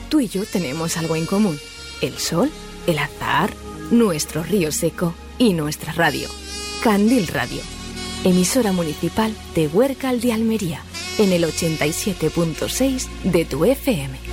Tú y yo tenemos algo en común: el sol, el azar, nuestro río seco y nuestra radio. Candil Radio, emisora municipal de Huércal de Almería, en el 87.6 de tu FM.